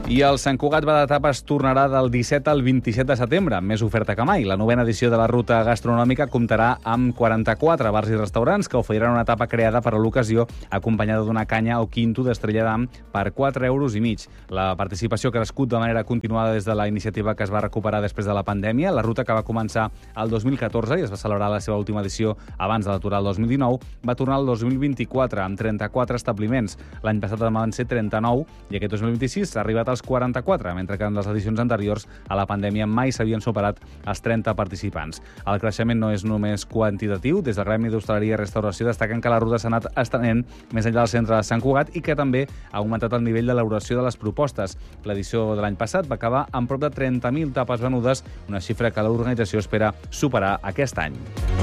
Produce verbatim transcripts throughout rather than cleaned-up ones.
I el Sant Cugat va d'etapes tornarà del disset al vint-i-set de setembre, amb més oferta que mai. La novena edició de la ruta gastronòmica comptarà amb quaranta-quatre bars i restaurants que oferiran una etapa creada per a l'ocasió, acompanyada d'una canya o quinto d'Estrella d'Am per quatre euros i mig. La participació ha crescut de manera continuada des de la iniciativa que es va recuperar després de la pandèmia. La ruta, que va començar el dos mil catorze i es va celebrar la seva última edició abans de l'aturar el dos mil dinou, va tornar el dos mil vint-i-quatre amb trenta-quatre establiments. L'any passat en van ser trenta-nou i aquest dos mil vint-i-sis s'ha arribat als quaranta-quatre, mentre que en les edicions anteriors a la pandèmia mai s'havien superat els trenta participants. El creixement no és només quantitatiu. Des del Gremi d'Hostaleria i Restauració destaquen que la ruta s'ha anat estenent més enllà del centre de Sant Cugat i que també ha augmentat el nivell d'elaboració de les propostes. L'edició de l'any passat va acabar amb prop de trenta mil tapes venudes, una xifra que l'organització espera superar aquest any.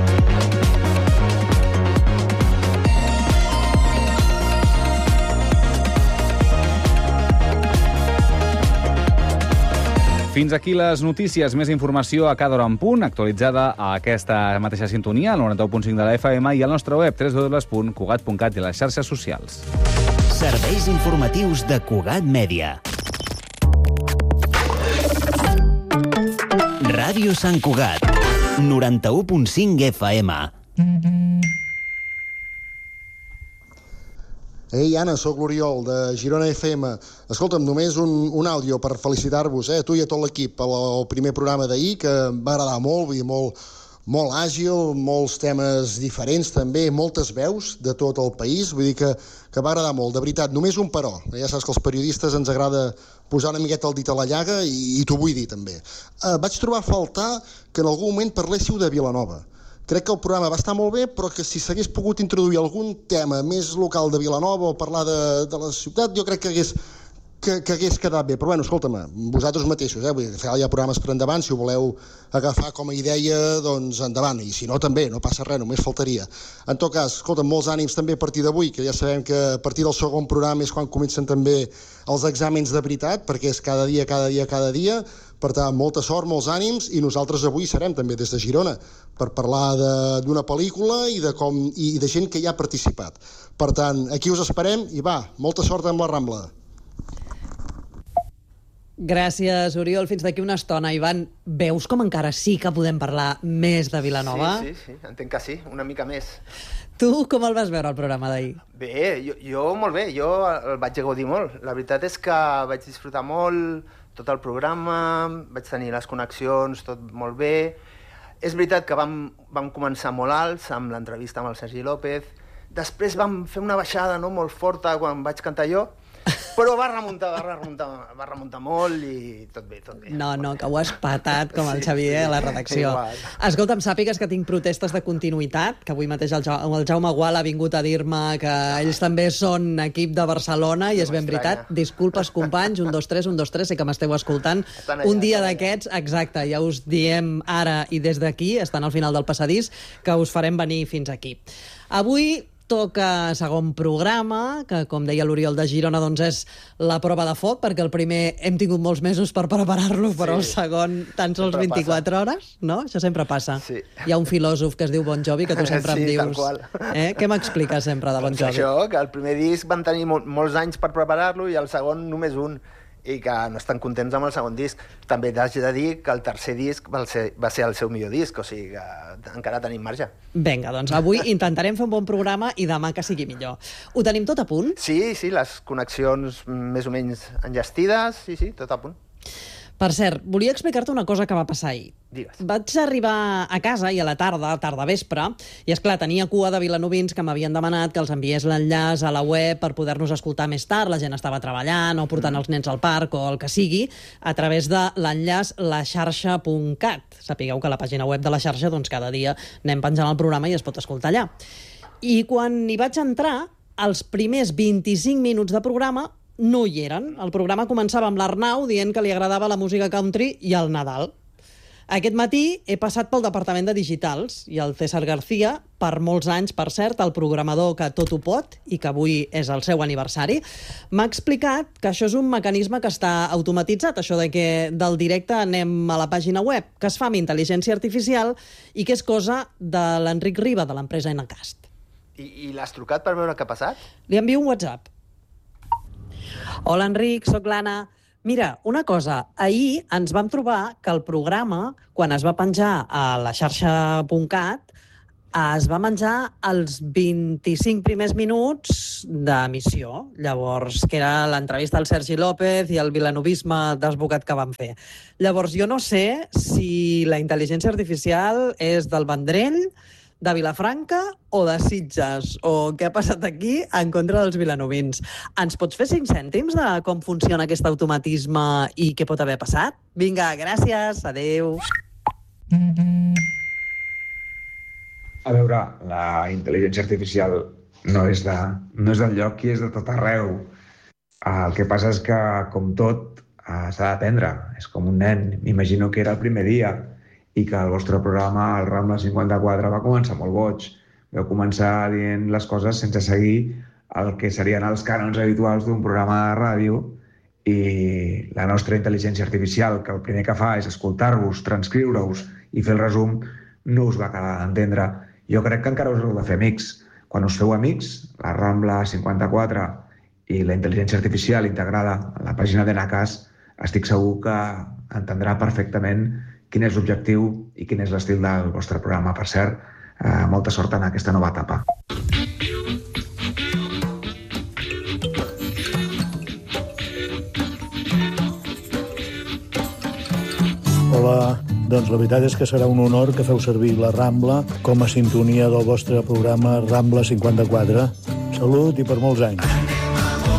Fins aquí les notícies. Més informació a cada hora en punt, actualitzada a aquesta mateixa sintonia, al noranta-u punt cinc de la F M i al nostre web w w w punt cugat punt cat i les xarxes socials. Serveis informatius de Cugat Mèdia. Ràdio Sant Cugat, noranta-u punt cinc F M. Ei, Anna, sóc l'Oriol, de Girona F M. Escolta'm, només un, un àudio per felicitar-vos, eh, tu i a tot l'equip, el primer programa d'ahir, que em va agradar molt, vull dir, molt, molt àgil, molts temes diferents també, moltes veus de tot el país, vull dir que, que va agradar molt, de veritat. Només un però, ja saps que als periodistes ens agrada posar una miqueta el dit a la llaga i, i t'ho vull dir també. Eh, vaig trobar a faltar que en algun moment parléssiu de Vilanova. Crec que el programa va estar molt bé, però que si s'hagués pogut introduir algun tema més local de Vilanova o parlar de, de la ciutat, jo crec que hagués, que, que hagués quedat bé. Però bueno, escolta'm, vosaltres mateixos, eh? Vull dir, hi ha programes per endavant, si ho voleu agafar com a idea, doncs endavant, i si no també, no passa res, només faltaria. En tot cas, escolta'm, molts ànims també a partir d'avui, que ja sabem que a partir del segon programa és quan comencen també els exàmens de veritat, perquè és cada dia, cada dia, cada dia. Per tant, molta sort, molts ànims, i nosaltres avui serem també des de Girona per parlar d'una pel·lícula i de, com, i de gent que hi ha participat. Per tant, aquí us esperem i va, molta sort amb la Rambla. Gràcies, Oriol. Fins d'aquí una estona. Ivan, veus com encara sí que podem parlar més de Vilanova? Sí, sí, sí, entenc que sí, una mica més. Tu com el vas veure, el programa d'ahir? Bé, jo, jo molt bé, jo el vaig gaudir molt. La veritat és que vaig disfrutar molt tot el programa, vaig tenir les connexions, tot molt bé. És veritat que vam, vam començar molt alts amb l'entrevista amb el Sergi López, després vam fer una baixada no, molt forta quan vaig cantar jo, però va remuntar, va remuntar, va remuntar molt i tot bé, tot bé. No, no, que ho has patat com el sí, Xavier sí, a la redacció. Igual. Escolta'm, sàpigues que tinc protestes de continuïtat, que avui mateix el, ja el Jaume Gual ha vingut a dir-me que ah. ells també són equip de Barcelona i no és ben veritat. Disculpes, companys, un, dos, tres, un, dos, tres, sé que m'esteu escoltant. Allà, un dia d'aquests, exacte, ja us diem ara i des d'aquí, estan al final del passadís, que us farem venir fins aquí. Avui toca segon programa, que com deia l'Oriol de Girona, doncs és la prova de foc, perquè el primer hem tingut molts mesos per preparar-lo, però sí, el segon tan sols vint-i-quatre passa. Hores, no? Això sempre passa. Sí. Hi ha un filòsof que es diu Bon Jovi, que tu sempre sí, em dius... Sí, tal qual. Eh? Què m'expliques sempre de Bon Jovi? Això, que el primer disc van tenir mol molts anys per preparar-lo i el segon només un, i que no estan contents amb el segon disc. També t'haig de dir que el tercer disc va ser, va ser el seu millor disc, o sigui que encara tenim marge. Vinga, doncs avui intentarem fer un bon programa i demà que sigui millor. Ho tenim tot a punt? Sí, sí, les connexions més o menys enllestides, sí, sí, tot a punt. Per cert, volia explicar-te una cosa que va passar ahir. Digues. Vaig arribar a casa i a la tarda, tarda vespre, i esclar, tenia cua de vilanovins que m'havien demanat que els enviés l'enllaç a la web per poder-nos escoltar més tard. La gent estava treballant o portant els nens al parc o el que sigui, a través de l'enllaç la xarxa punt cat. Sapigueu que a la pàgina web de la xarxa doncs, cada dia anem penjant el programa i es pot escoltar allà. I quan hi vaig entrar, els primers vint-i-cinc minuts de programa no hi eren. El programa començava amb l'Arnau dient que li agradava la música country i el Nadal. Aquest matí he passat pel Departament de Digitals i el César García, per molts anys, per cert, el programador que tot ho pot i que avui és el seu aniversari, m'ha explicat que això és un mecanisme que està automatitzat, això de que del directe anem a la pàgina web, que es fa amb intel·ligència artificial i que és cosa de l'Enric Riba, de l'empresa Enacast. I, i l'has trucat per veure què ha passat? Li envio un WhatsApp. Hola, Enric, sóc l'Anna. Mira, una cosa, ahir ens vam trobar que el programa, quan es va penjar a la xarxa punt cat, es va menjar els vint-i-cinc primers minuts d'emissió. Llavors, que era l'entrevista al Sergi López i el vilanovisme desbocat que van fer. Llavors, jo no sé si la intel·ligència artificial és del Vendrell, de Vilafranca o de Sitges, o què ha passat aquí en contra dels vilanovins. Ens pots fer cinc cèntims de com funciona aquest automatisme i què pot haver passat? Vinga, gràcies, adeu. A veure, la intel·ligència artificial no és, de, no és del lloc i és de tot arreu. El que passa és que, com tot, s'ha d'aprendre. És com un nen. M'imagino que era el primer dia i que el vostre programa, el Rambla cinquanta-quatre, va començar molt boig. Vau començar dient les coses sense seguir el que serien els cànons habituals d'un programa de ràdio i la nostra intel·ligència artificial, que el primer que fa és escoltar-vos, transcriure-us i fer el resum, no us va acabar d'entendre. Jo crec que encara us heu de fer amics. Quan us feu amics, la Rambla cinquanta-quatre i la intel·ligència artificial integrada a la pàgina de Nacas, estic segur que entendrà perfectament quin és l'objectiu i quin és l'estil del vostre programa. Per cert, eh, molta sort en aquesta nova etapa. Hola, doncs la veritat és que serà un honor que feu servir la Rambla com a sintonia del vostre programa Rambla cinquanta-quatre. Salut i per molts anys.